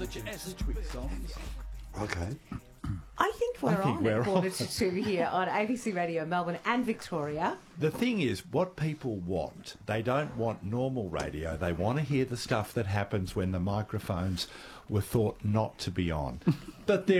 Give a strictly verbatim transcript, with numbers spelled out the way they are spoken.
Jazz Twix songs. Okay. I think we're I think on we're at quarter on. to two here on A B C Radio Melbourne and Victoria. The thing is, what people want, they don't want normal radio. They want to hear the stuff that happens when the microphones were thought not to be on. But there